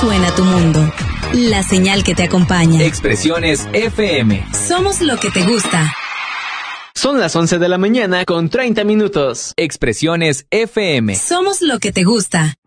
suena tu mundo. La señal que te acompaña. Expresiones FM. Somos lo que te gusta. Son las 11 de la mañana con 30 minutos. Expresiones FM. Somos lo que te gusta.